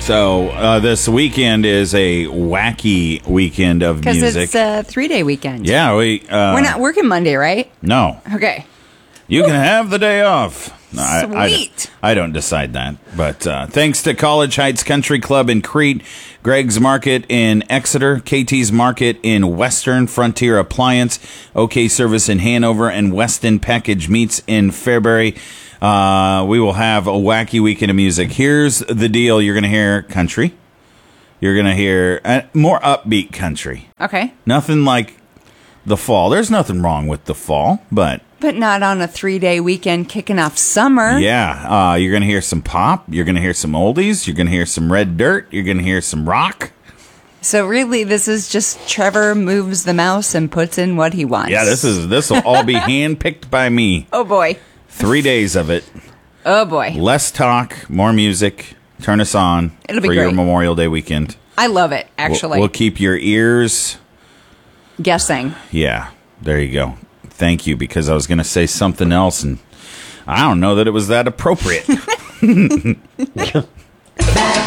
So this weekend is a wacky weekend of music. Because it's a 3-day weekend. Yeah, we're not working Monday, right? No. Okay. You can have the day off. No, Sweet. I don't decide that. But thanks to College Heights Country Club in Crete, Greg's Market in Exeter, KT's Market in Western, Frontier Appliance, OK Service in Hanover, and Weston Package Meats in Fairbury. We will have a wacky weekend of music. Here's the deal. You're going to hear country. You're going to hear more upbeat country. Okay. Nothing like the fall. There's nothing wrong with the fall, but not on a 3-day weekend kicking off summer. Yeah. You're going to hear some pop. You're going to hear some oldies. You're going to hear some red dirt. You're going to hear some rock. So really, this is just Trevor moves the mouse and puts in what he wants. Yeah, this will all be handpicked by me. Oh, boy. 3 days of it. Oh, boy. Less talk, more music. Turn us on. It'll be for great. Your Memorial Day weekend. I love it, actually. We'll keep your ears guessing. Yeah, there you go. Thank you, because I was going to say something else, and I don't know that it was that appropriate.